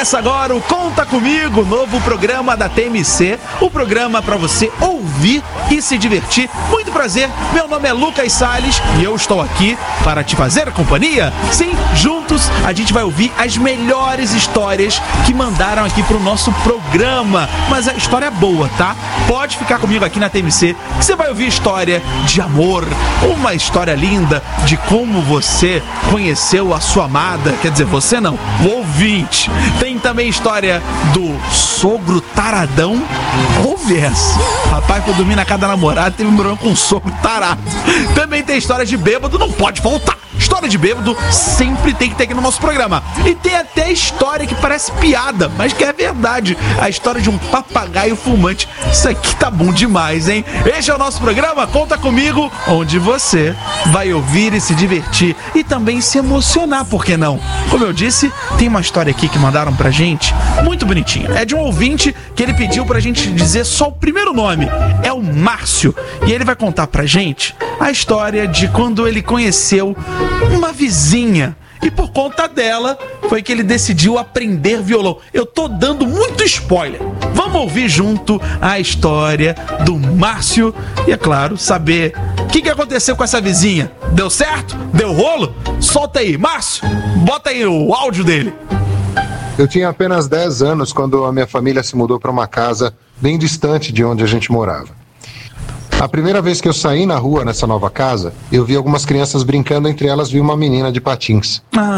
Começa agora o Conta Comigo, novo programa da TMC, o programa para você ouvir e se divertir. Muito prazer, meu nome é Lucas Salles e eu estou aqui para te fazer companhia. Sim, juntos a gente vai ouvir as melhores histórias que mandaram aqui pro nosso programa, mas a história é boa, tá? Pode ficar comigo aqui na TMC que você vai ouvir história de amor, uma história linda de como você conheceu a sua amada, quer dizer, você não, o ouvinte. Tem também história do sogro taradão. Ouve essa. Rapaz foi dormir na casa da namorada, teve um problema com um sogro tarado. Também tem história de bêbado, não pode faltar. História de bêbado sempre tem que ter aqui no nosso programa. E tem até história que parece piada, mas que é verdade. A história de um papagaio fumante. Isso aqui tá bom demais, hein? Este é o nosso programa Conta Comigo, onde você vai ouvir e se divertir e também se emocionar, por que não? Como eu disse, tem uma história aqui que mandaram pra gente, muito bonitinha. É de um ouvinte que ele pediu pra gente dizer só o primeiro nome. É o Márcio. E ele vai contar pra gente a história de quando ele conheceu uma vizinha. E por conta dela, foi que ele decidiu aprender violão. Eu tô dando muito spoiler. Vamos ouvir junto a história do Márcio e, é claro, saber o que aconteceu com essa vizinha. Deu certo? Deu rolo? Solta aí, Márcio, bota aí o áudio dele. Eu tinha apenas 10 anos quando a minha família se mudou para uma casa bem distante de onde a gente morava. A primeira vez que eu saí na rua nessa nova casa, eu vi algumas crianças brincando, entre elas vi uma menina de patins.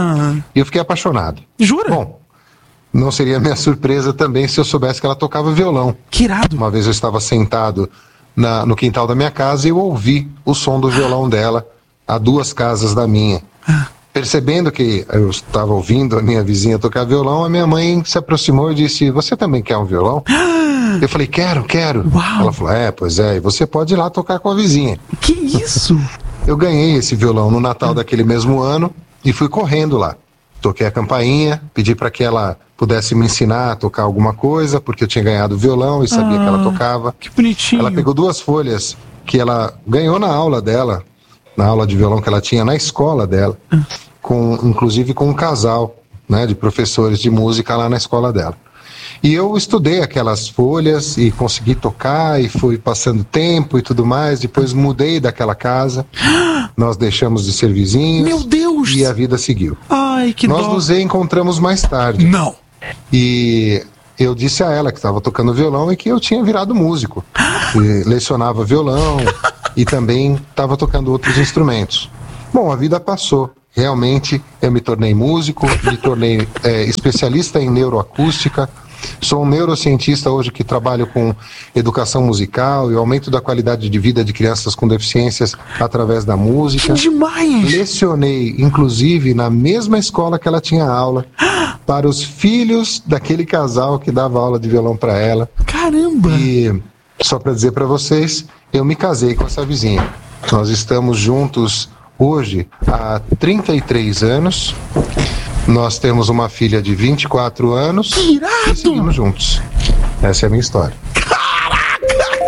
E eu fiquei apaixonado. Jura? Bom, não seria minha surpresa também se eu soubesse que ela tocava violão. Que irado. Uma vez eu estava sentado no quintal da minha casa e eu ouvi o som do violão dela a 2 casas da minha. Percebendo que eu estava ouvindo a minha vizinha tocar violão, a minha mãe se aproximou e disse: "Você também quer um violão?" Eu falei: quero. Uau. Ela falou: pois é, e você pode ir lá tocar com a vizinha. Que isso? Eu ganhei esse violão no Natal daquele mesmo ano e fui correndo lá. Toquei a campainha, pedi para que ela pudesse me ensinar a tocar alguma coisa, porque eu tinha ganhado o violão e sabia que ela tocava. Que bonitinho. Ela pegou 2 folhas que ela ganhou na aula dela, na aula de violão que ela tinha na escola dela, inclusive com um casal, né, de professores de música lá na escola dela. E eu estudei aquelas folhas e consegui tocar e fui passando tempo e tudo mais. Depois mudei daquela casa, nós deixamos de ser vizinhos. Meu Deus! E a vida seguiu. Ai, que Nós dó. nos encontramos mais tarde. Não. E eu disse a ela que estava tocando violão e que eu tinha virado músico. E lecionava violão e também estava tocando outros instrumentos. Bom, a vida passou. Realmente eu me tornei músico, me tornei especialista em neuroacústica. Sou um neurocientista hoje que trabalho com educação musical e aumento da qualidade de vida de crianças com deficiências através da música. Que demais! Lecionei, inclusive, na mesma escola que ela tinha aula, para os filhos daquele casal que dava aula de violão para ela. Caramba! E, só para dizer para vocês, eu me casei com essa vizinha. Nós estamos juntos hoje há 33 anos. Nós temos uma filha de 24 anos. Que irado! E seguimos juntos. Essa é a minha história. Caraca!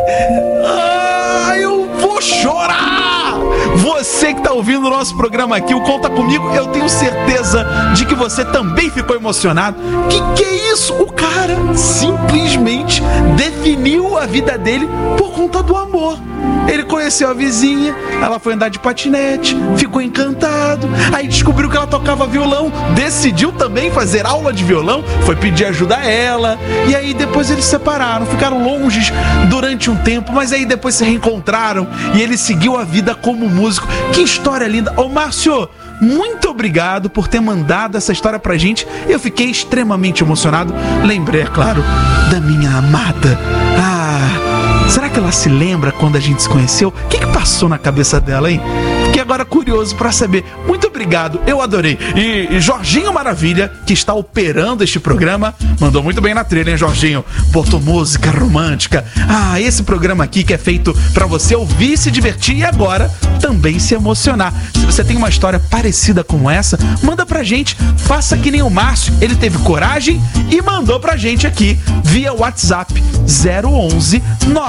Eu vou chorar! Você que tá ouvindo o nosso programa aqui, o Conta Comigo, eu tenho certeza de que você também ficou emocionado. Que é isso? O cara simplesmente definiu a vida dele por conta do amor. Ele conheceu a vizinha, ela foi andar de patinete, ficou encantado, aí descobriu que ela tocava violão, decidiu também fazer aula de violão, foi pedir ajuda a ela, e aí depois eles se separaram, ficaram longe durante um tempo, mas aí depois se reencontraram e ele seguiu a vida como músico. Que história linda! Ô Márcio, muito obrigado por ter mandado essa história pra gente. Eu fiquei extremamente emocionado. Lembrei, é claro, da minha amada. Será que ela se lembra quando a gente se conheceu? O que passou na cabeça dela, hein? Fiquei agora curioso pra saber. Muito obrigado, eu adorei. E Jorginho Maravilha, que está operando este programa, mandou muito bem na trilha, hein, Jorginho? Botou música romântica. Esse programa aqui que é feito pra você ouvir e se divertir e agora também se emocionar. Se você tem uma história parecida com essa, manda pra gente. Faça que nem o Márcio. Ele teve coragem e mandou pra gente aqui via WhatsApp 011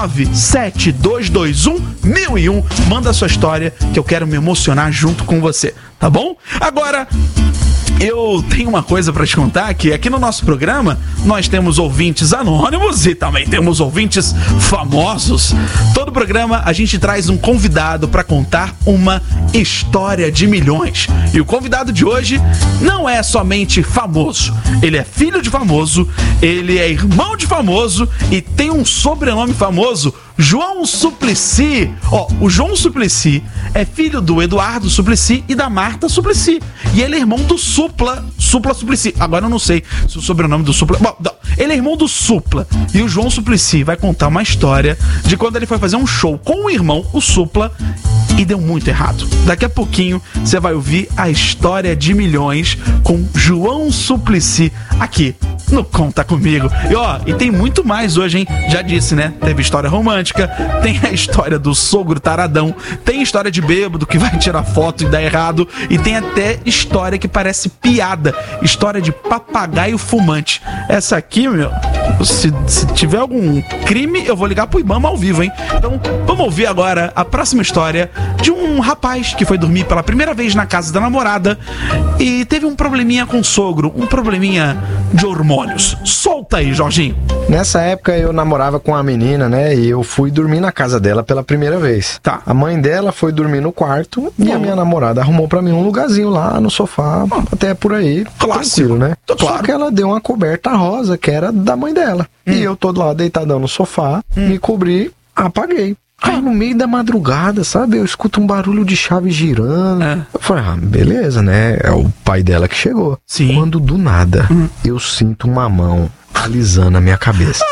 97221 1001. Manda a sua história que eu quero me emocionar junto com você, tá bom? Agora, eu tenho uma coisa pra te contar, que aqui no nosso programa nós temos ouvintes anônimos e também temos ouvintes famosos. Todo programa a gente traz um convidado pra contar uma história de milhões. E o convidado de hoje não é somente famoso, ele é filho de famoso, ele é irmão de famoso e tem um sobrenome famoso, João Suplicy. O João Suplicy é filho do Eduardo Suplicy e da Marta Suplicy. E ele é irmão do Supla Suplicy. Agora eu não sei se o sobrenome do Supla... Bom, ele é irmão do Supla. E o João Suplicy vai contar uma história de quando ele foi fazer um show com o irmão, o Supla, e deu muito errado. Daqui a pouquinho você vai ouvir a história de milhões com João Suplicy aqui no Conta Comigo. E tem muito mais hoje, hein? Já disse, né? Teve história romântica, tem a história do sogro taradão, tem história de bêbado que vai tirar foto e dá errado, e tem até história que parece piada, história de papagaio fumante. Essa aqui, meu, se tiver algum crime, eu vou ligar pro Ibama ao vivo, hein? Então, vamos ouvir agora a próxima história de um rapaz que foi dormir pela primeira vez na casa da namorada e teve um probleminha com o sogro, um probleminha de hormônios. Solta aí, Jorginho. Nessa época eu namorava com a menina, né? E eu fui dormir na casa dela pela primeira vez. Tá. A mãe dela foi dormir no quarto e a minha namorada arrumou pra mim um lugarzinho lá no sofá, até por aí. Clássico, né? Claro. Só que ela deu uma coberta rosa que era da mãe dela. E eu todo lá deitadão no sofá, me cobri, apaguei. Aí no meio da madrugada, sabe? Eu escuto um barulho de chave girando. Eu falei, beleza, né? É o pai dela que chegou. Sim. Quando do nada, eu sinto uma mão alisando a minha cabeça.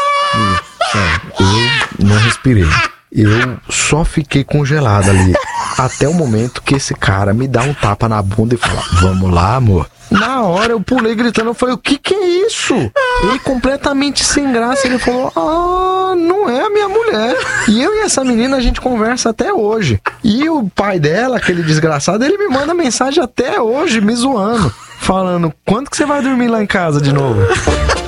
Eu não respirei. Eu só fiquei congelado ali. Até o momento que esse cara me dá um tapa na bunda e fala, vamos lá, amor. Na hora eu pulei gritando, eu falei, o que é isso? Ele completamente sem graça, ele falou, não é a minha mulher. E eu e essa menina a gente conversa até hoje. E o pai dela, aquele desgraçado, ele me manda mensagem até hoje, me zoando, falando, quando que você vai dormir lá em casa de novo?